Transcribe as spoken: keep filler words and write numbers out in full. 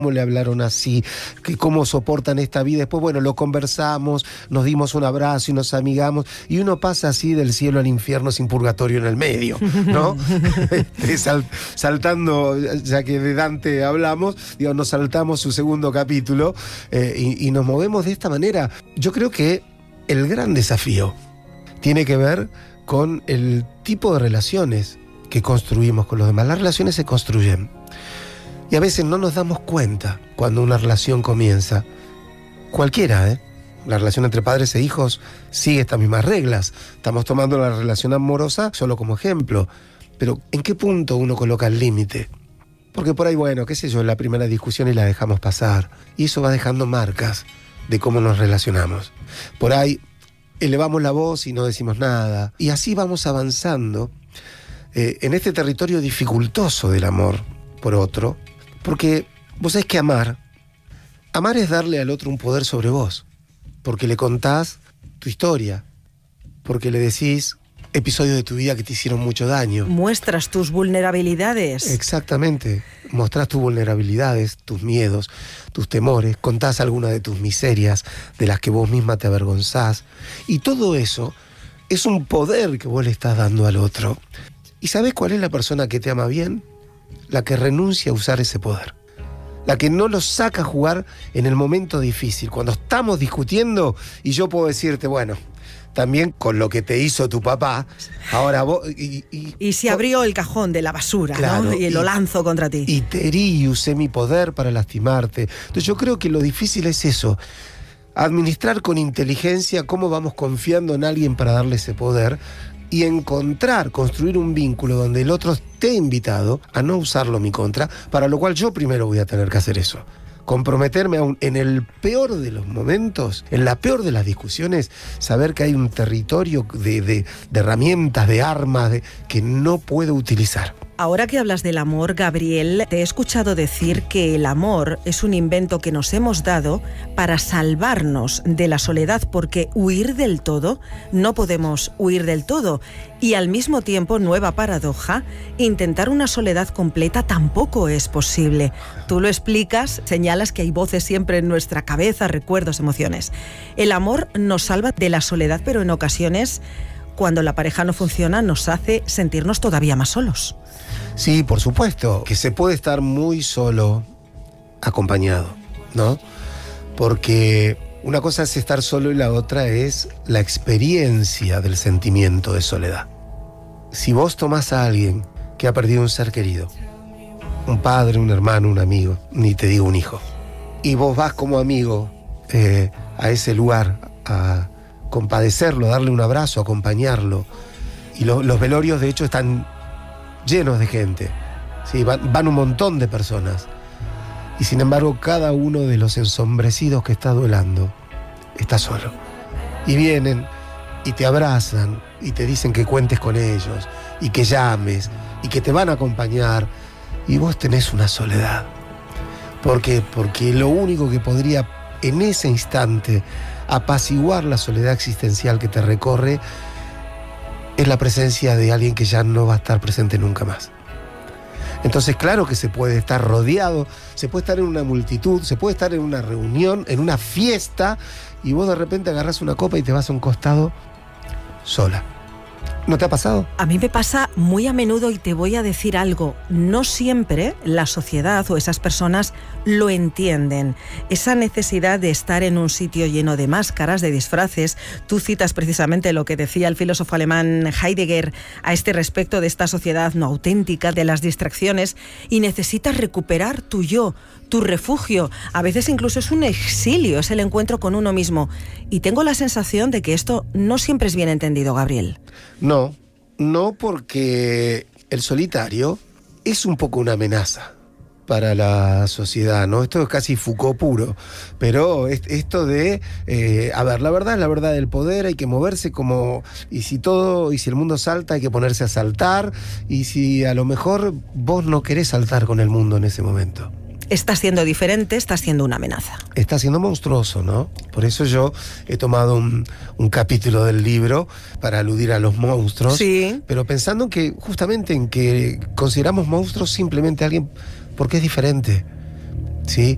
cómo le hablaron así, que cómo soportan esta vida. Después, bueno, lo conversamos, nos dimos un abrazo y nos amigamos, y uno pasa así del cielo al infierno sin purgatorio en el medio, ¿no? Sal, saltando, ya que de Dante hablamos, digo, nos saltamos su segundo capítulo eh, y, y nos movemos de esta manera. Yo creo que el gran desafío tiene que ver con el tipo de relaciones que construimos con los demás. Las relaciones se construyen. Y a veces no nos damos cuenta cuando una relación comienza. Cualquiera, ¿eh? La relación entre padres e hijos sigue estas mismas reglas. Estamos tomando la relación amorosa solo como ejemplo. Pero ¿en qué punto uno coloca el límite? Porque por ahí, bueno, qué sé yo, la primera discusión y la dejamos pasar. Y eso va dejando marcas de cómo nos relacionamos. Por ahí elevamos la voz y no decimos nada. Y así vamos avanzando eh, en este territorio dificultoso del amor por otro. Porque vos sabés que amar, amar es darle al otro un poder sobre vos, porque le contás tu historia, porque le decís episodios de tu vida que te hicieron mucho daño. Muestras tus vulnerabilidades. Exactamente, mostrás tus vulnerabilidades, tus miedos, tus temores, contás algunas de tus miserias de las que vos misma te avergonzás, y todo eso es un poder que vos le estás dando al otro. ¿Y sabés cuál es la persona que te ama bien? La que renuncia a usar ese poder. La que no lo saca a jugar en el momento difícil. Cuando estamos discutiendo y yo puedo decirte, bueno, también con lo que te hizo tu papá, ahora vos... Y, y, y se abrió el cajón de la basura, claro, ¿no? Y, y lo lanzo contra ti. Y te herí y usé mi poder para lastimarte. Entonces yo creo que lo difícil es eso. Administrar con inteligencia cómo vamos confiando en alguien para darle ese poder, y encontrar, construir un vínculo donde el otro esté invitado a no usarlo en mi contra, para lo cual yo primero voy a tener que hacer eso. Comprometerme a un, en el peor de los momentos, en la peor de las discusiones, saber que hay un territorio de, de, de herramientas, de armas, de, que no puedo utilizar. Ahora que hablas del amor, Gabriel, te he escuchado decir que el amor es un invento que nos hemos dado para salvarnos de la soledad, porque huir del todo, no podemos huir del todo. Y al mismo tiempo, nueva paradoja, intentar una soledad completa tampoco es posible. Tú lo explicas, señalas que hay voces siempre en nuestra cabeza, recuerdos, emociones. El amor nos salva de la soledad, pero en ocasiones, cuando la pareja no funciona, nos hace sentirnos todavía más solos. Sí, por supuesto, que se puede estar muy solo acompañado, ¿no? Porque una cosa es estar solo y la otra es la experiencia del sentimiento de soledad. Si vos tomás a alguien que ha perdido un ser querido, un padre, un hermano, un amigo, ni te digo un hijo, y vos vas como amigo eh, a ese lugar a compadecerlo, darle un abrazo, acompañarlo, y lo, los velorios de hecho están llenos de gente, ¿sí? van, van un montón de personas, y sin embargo cada uno de los ensombrecidos que está duelando está solo, y vienen y te abrazan y te dicen que cuentes con ellos y que llames y que te van a acompañar, y vos tenés una soledad. ¿Por qué? Porque lo único que podría en ese instante apaciguar la soledad existencial que te recorre es la presencia de alguien que ya no va a estar presente nunca más. Entonces, claro que se puede estar rodeado, se puede estar en una multitud, se puede estar en una reunión, en una fiesta, y vos de repente agarrás una copa y te vas a un costado sola. ¿No te ha pasado? A mí me pasa muy a menudo, y te voy a decir algo. No siempre la sociedad o esas personas lo entienden. Esa necesidad de estar en un sitio lleno de máscaras, de disfraces. Tú citas precisamente lo que decía el filósofo alemán Heidegger a este respecto de esta sociedad no auténtica, de las distracciones, y necesitas recuperar tu yo, tu refugio. A veces incluso es un exilio, es el encuentro con uno mismo. Y tengo la sensación de que esto no siempre es bien entendido, Gabriel. No, no, porque el solitario es un poco una amenaza para la sociedad, ¿no? Esto es casi Foucault puro, pero esto de, eh, a ver, la verdad es la verdad del poder, hay que moverse como, y si todo, y si el mundo salta, hay que ponerse a saltar, y si a lo mejor vos no querés saltar con el mundo en ese momento. Está siendo diferente, está siendo una amenaza. Está siendo monstruoso, ¿no? Por eso yo he tomado un, un capítulo del libro para aludir a los monstruos. Sí. Pero pensando en que, justamente en que consideramos monstruos simplemente a alguien porque es diferente, ¿sí?